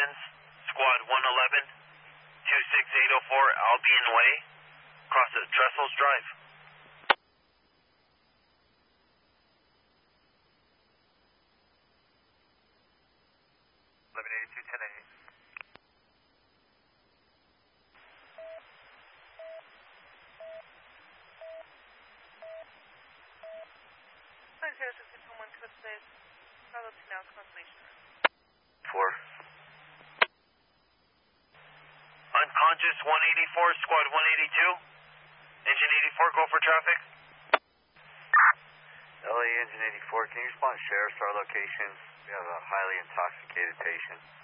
Evans, Squad 111, 26804 Albion Way, across the Trestles Drive. 1182, 1080. Bravo to now Constellation. 4. Unconscious 184, Squad 182. Engine 84, go for traffic. LA Engine 84, can you respond to sheriff's to our location? We have a highly intoxicated patient.